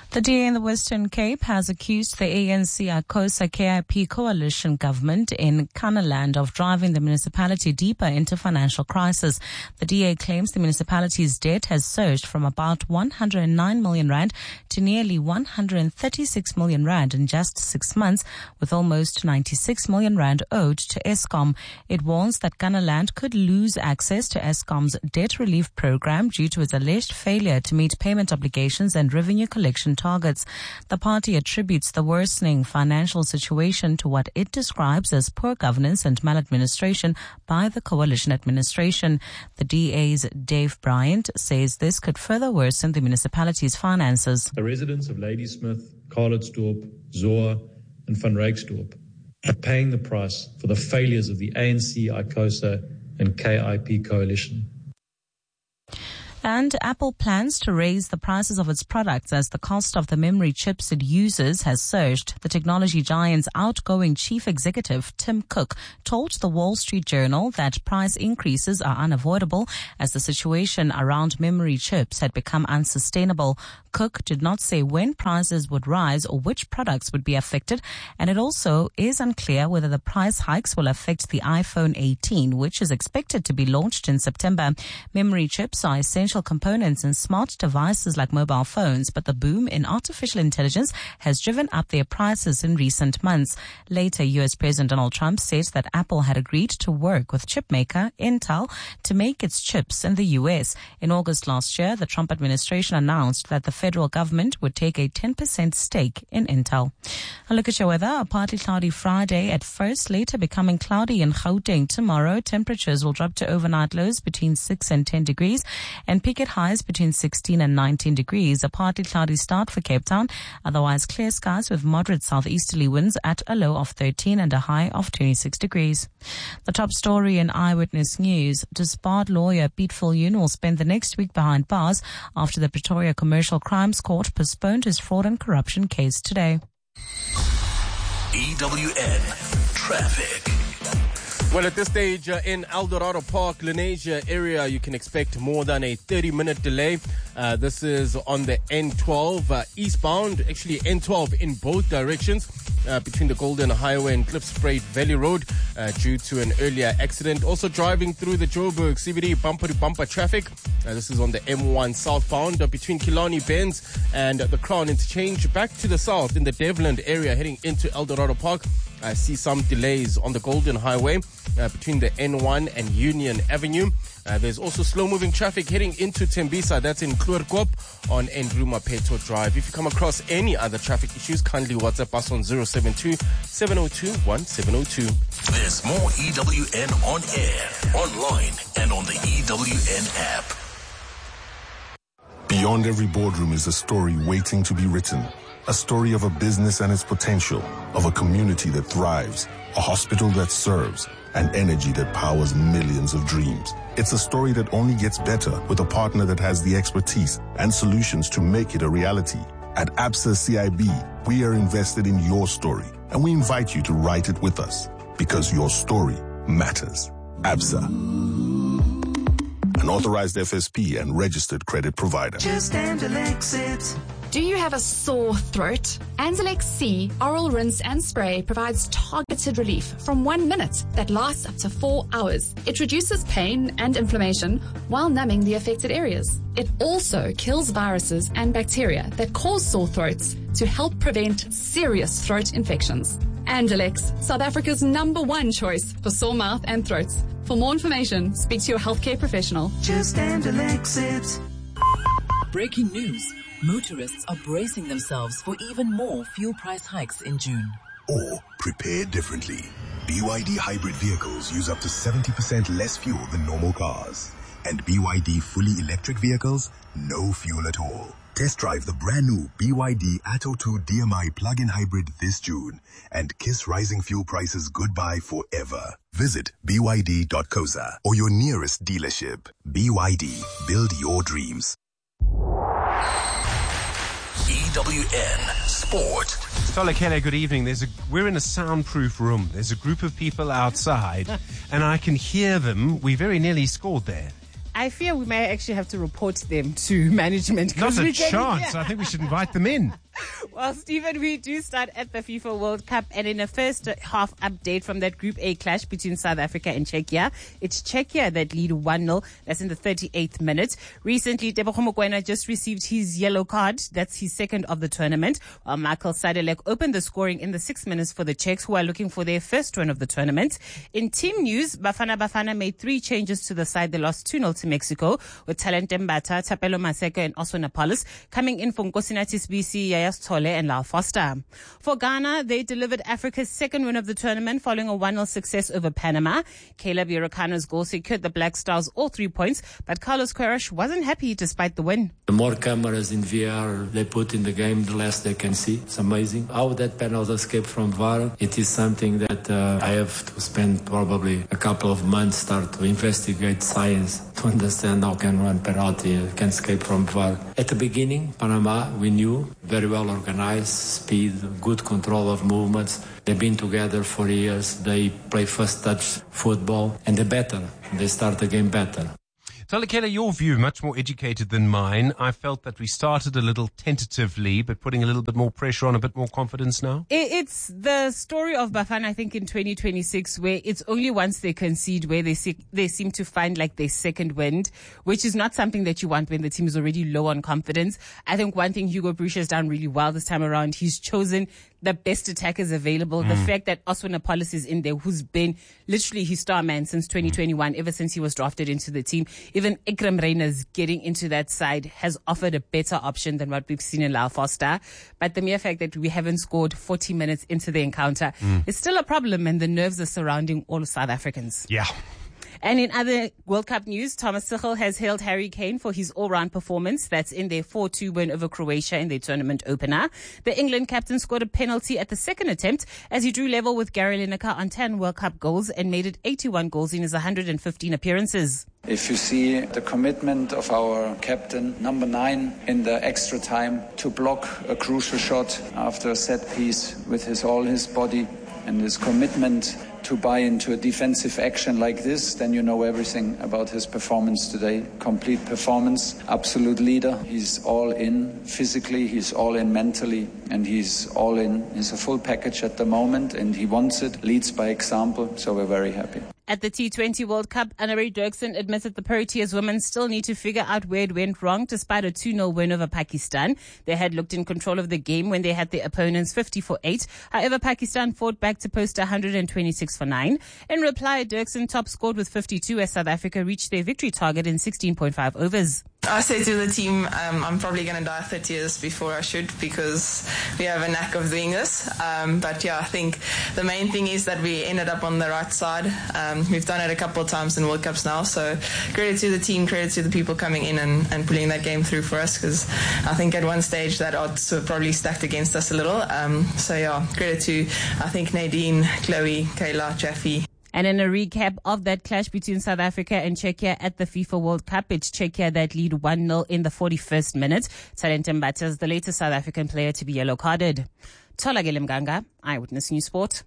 The D A in the Western Cape has accused the A N C ICOSA K I P coalition government in Canaland of driving the municipality deeper into financial crisis. The D A claims the municipality's debt has surged from about one hundred nine million rand to nearly one hundred thirty-six million rand in just six months, with almost ninety-six million rand owed to Eskom. It warns that Canaland could lose access to Eskom's debt relief program due to its alleged failure to meet payment obligations and revenue collection targets. The party attributes the worsening financial situation to what it describes as poor governance and maladministration by the coalition administration. The D A's Dave Bryant says this could further worsen the municipality's finances. The residents of Ladysmith, Carlitsdorp, Zoa and Van Ryksdorp are paying the price for the failures of the A N C, ICOSA and K I P coalition. And Apple plans to raise the prices of its products as the cost of the memory chips it uses has surged. The technology giant's outgoing chief executive, Tim Cook, told the Wall Street Journal that price increases are unavoidable as the situation around memory chips had become unsustainable. Cook did not say when prices would rise or which products would be affected, and it also is unclear whether the price hikes will affect the iPhone eighteen, which is expected to be launched in September. Memory chips are essential components in smart devices like mobile phones, but the boom in artificial intelligence has driven up their prices in recent months. Later, U S President Donald Trump said that Apple had agreed to work with chipmaker Intel to make its chips in the U S. In August last year, the Trump administration announced that the federal government would take a ten percent stake in Intel. A look at your weather. A partly cloudy Friday at first, later becoming cloudy in Gauteng. Tomorrow, temperatures will drop to overnight lows between six and ten degrees and peak at highs between sixteen and nineteen degrees. A partly cloudy start for Cape Town. Otherwise, clear skies with moderate southeasterly winds at a low of thirteen and a high of twenty-six degrees. The top story in Eyewitness News. Disbarred lawyer Piet Viljoen will spend the next week behind bars after the Pretoria Commercial Crimes Court postponed his fraud and corruption case today. E W N Traffic. Well, at this stage uh, in Eldorado Park, Lenasia area, you can expect more than a thirty-minute delay. Uh, this is on the N twelve uh, eastbound, actually N twelve in both directions uh, between the Golden Highway and Klipspruit Valley Road uh, due to an earlier accident. Also driving through the Joburg C B D bumper-to-bumper traffic. Uh, this is on the M one southbound uh, between Killarney Benz and uh, the Crown Interchange. Back to the south in the Devland area heading into Eldorado Park. I see some delays on the Golden Highway uh, between the N one and Union Avenue. Uh, there's also slow-moving traffic heading into Tembisa. That's in Kluerkop on Andrew Mapeto Drive. If you come across any other traffic issues, kindly WhatsApp us on zero seven two, seven zero two, one seven zero two. There's more E W N on air, online, and on the E W N app. Beyond every boardroom is a story waiting to be written. A story of a business and its potential, of a community that thrives, a hospital that serves, and energy that powers millions of dreams. It's a story that only gets better with a partner that has the expertise and solutions to make it a reality. At Absa C I B, we are invested in your story, and we invite you to write it with us, because your story matters. Absa, an authorized F S P and registered credit provider. Just Angelex it. Do you have a sore throat? Angelex C Oral Rinse and Spray provides targeted relief from one minute that lasts up to four hours. It reduces pain and inflammation while numbing the affected areas. It also kills viruses and bacteria that cause sore throats to help prevent serious throat infections. Angelex, South Africa's number one choice for sore mouth and throats. For more information, speak to your healthcare professional. Just Angelex it. Breaking news. Motorists are bracing themselves for even more fuel price hikes in June. Or prepare differently. B Y D hybrid vehicles use up to seventy percent less fuel than normal cars. And B Y D fully electric vehicles, no fuel at all. Test drive the brand new B Y D Atto two D M I plug-in hybrid this June and kiss rising fuel prices goodbye forever. Visit b y d dot co za or your nearest dealership. B Y D, build your dreams. E W N Sport. Tolekele, good evening. There's a, we're in a soundproof room. There's a group of people outside, and I can hear them. We very nearly scored there. I fear we may actually have to report them to management. Not a chance. I think we should invite them in. Well, Stephen, we do start at the FIFA World Cup, and in a first half update from that Group A clash between South Africa and Czechia, it's Czechia that lead one nil. That's in the thirty-eighth minute. Recently, Tebogo Mokoena just received his yellow card. That's his second of the tournament. While Michael Sadilek opened the scoring in the sixth minutes for the Czechs, who are looking for their first win of the tournament. In team news, Bafana Bafana made three changes to the side. They lost two nil to Mexico, with Talent Mbata, Tapelo Maseko, and Oswin Apollos coming in from Nkosinathi Sibisi, Yaya Tole, and Lal Foster. For Ghana, they delivered Africa's second win of the tournament following a one nil success over Panama. Caleb Irokano's goal secured the Black Stars all three points, but Carlos Queiroz wasn't happy despite the win. The more cameras in V R they put in the game, the less they can see. It's amazing. How that penalty escaped from V A R, it is something that uh, I have to spend probably a couple of months start to investigate science to understand how can one penalty can escape from V A R. At the beginning, Panama, we knew, very well organized, speed, good control of movements. They've been together for years. They play first touch football, and they're better. They start the game better. Talakela, your view, much more educated than mine. I felt that we started a little tentatively, but putting a little bit more pressure on, a bit more confidence now. It's the story of Bafana, I think, in twenty twenty-six, where it's only once they concede where they see, they seem to find like their second wind, which is not something that you want when the team is already low on confidence. I think one thing Hugo Broos has done really well this time around, he's chosen the best attackers available. Mm. The fact that Oswin Apollos is in there, who's been literally his star man since twenty twenty-one, ever since he was drafted into the team. Even Ikram Reyners getting into that side has offered a better option than what we've seen in Lal Foster. But the mere fact that we haven't scored forty minutes into the encounter mm. is still a problem, and the nerves are surrounding all South Africans. Yeah. And in other World Cup news, Thomas Tuchel has hailed Harry Kane for his all-round performance. That's in their four two win over Croatia in their tournament opener. The England captain scored a penalty at the second attempt as he drew level with Gary Lineker on ten World Cup goals and made it eighty-one goals in his one hundred fifteen appearances. If you see the commitment of our captain, number nine, in the extra time to block a crucial shot after a set piece with his all his body, and his commitment to buy into a defensive action like this, then you know everything about his performance today. Complete performance, absolute leader. He's all in physically, he's all in mentally, and he's all in. He's a full package at the moment, and he wants it, leads by example, so we're very happy. At the T twenty World Cup, Anna-Marie Dirksen admitted the Proteas women still need to figure out where it went wrong despite a two nil win over Pakistan. They had looked in control of the game when they had their opponents fifty for eight. However, Pakistan fought back to post one hundred twenty-six for nine. In reply, Dirksen top scored with fifty-two as South Africa reached their victory target in sixteen point five overs. I say to the team, um, I'm probably going to die thirty years before I should, because we have a knack of doing this. Um, but yeah, I think the main thing is that we ended up on the right side. Um, we've done it a couple of times in World Cups now. So credit to the team, credit to the people coming in and, and pulling that game through for us, because I think at one stage that odds were probably stacked against us a little. Um, so yeah, credit to, I think, Nadine, Chloe, Kayla, Jeffy. And in a recap of that clash between South Africa and Czechia at the FIFA World Cup, it's Czechia that lead one nil in the forty-first minute. Talent Mbata is the latest South African player to be yellow-carded. Tholakele Mganga, Eyewitness News Sport.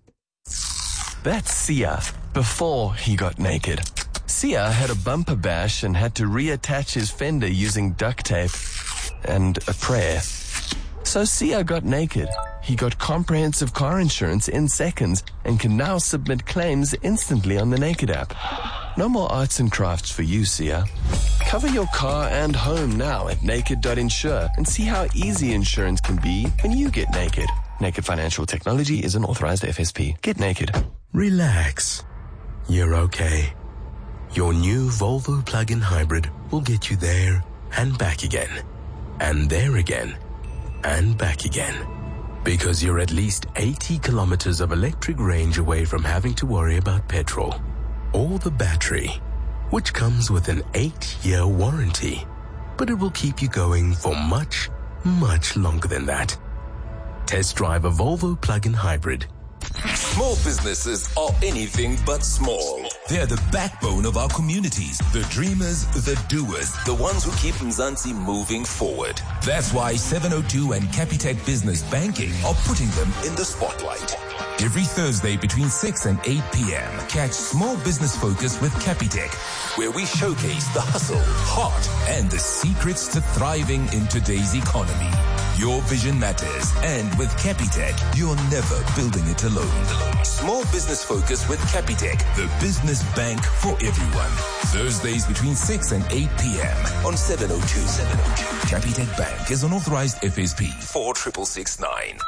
That's Sia before he got naked. Sia had a bumper bash and had to reattach his fender using duct tape and a prayer. So Sia got naked. He got comprehensive car insurance in seconds and can now submit claims instantly on the Naked app. No more arts and crafts for you, Sia. Cover your car and home now at naked dot insure and see how easy insurance can be when you get naked. Naked Financial Technology is an authorized F S P. Get naked. Relax. You're okay. Your new Volvo plug-in hybrid will get you there and back again. And there again. And back again. Because you're at least eighty kilometers of electric range away from having to worry about petrol or the battery, which comes with an eight-year warranty. But it will keep you going for much, much longer than that. Test drive a Volvo plug-in hybrid. Small businesses are anything but small. They're the backbone of our communities, the dreamers, the doers, the ones who keep Mzansi moving forward. That's why seven oh two and Capitec Business Banking are putting them in the spotlight. Every Thursday between six and eight p.m., catch Small Business Focus with Capitec, where we showcase the hustle, heart, and the secrets to thriving in today's economy. Your vision matters, and with Capitec, you're never building it alone. Small Business Focus with Capitec, the business bank for everyone. Thursdays between six and eight p.m. on seven oh two. seven oh two. Capitec Bank is an authorized F S P four six six nine.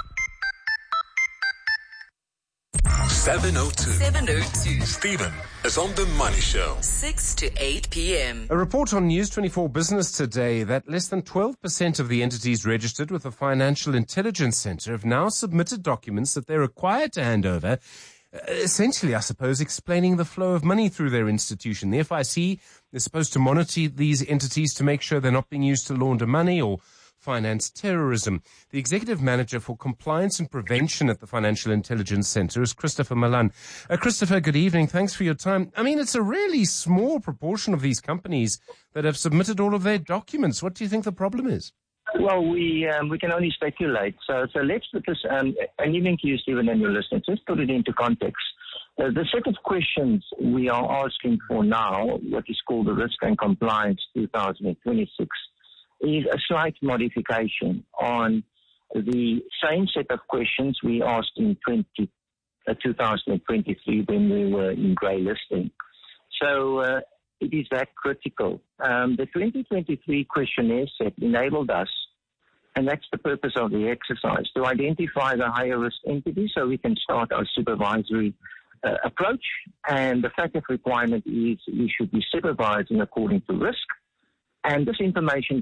seven oh two. seven oh two. Stephen is on the Money Show. six to eight p.m. A report on News twenty-four Business today that less than twelve percent of the entities registered with the Financial Intelligence Centre have now submitted documents that they're required to hand over, essentially, I suppose, explaining the flow of money through their institution. The F I C is supposed to monitor these entities to make sure they're not being used to launder money or finance terrorism. The Executive Manager for Compliance and Prevention at the Financial Intelligence Centre is Christopher Malan. Uh, Christopher, good evening. Thanks for your time. I mean, it's a really small proportion of these companies that have submitted all of their documents. What do you think the problem is? Well, we um, we can only speculate. So, so let's put this, um, and even to you, Stephen, and your listeners, let's put it into context. Uh, the set of questions we are asking for now, what is called the Risk and Compliance twenty twenty-six, is a slight modification on the same set of questions we asked in twenty, uh, two thousand twenty-three when we were in grey listing. So uh, it is that critical. Um, the twenty twenty-three questionnaire set enabled us, and that's the purpose of the exercise, to identify the higher risk entities so we can start our supervisory uh, approach. And the fact of requirement is we should be supervising according to risk. And this information